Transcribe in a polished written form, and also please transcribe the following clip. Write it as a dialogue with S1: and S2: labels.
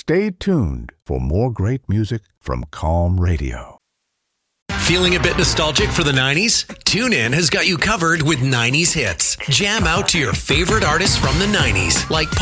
S1: Stay tuned for more great music from Calm Radio.
S2: Feeling a bit nostalgic for the 90s? TuneIn has got you covered with 90s hits. Jam out to your favorite artists from the 90s, like